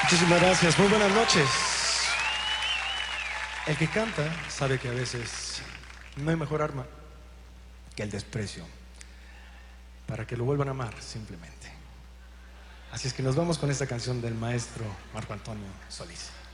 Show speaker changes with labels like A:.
A: Muchísimas gracias, muy buenas noches. El que canta sabe que a veces no hay mejor arma que el desprecio, para que lo vuelvan a amar simplemente. Así es que nos vamos con esta canción del maestro Marco Antonio Solís.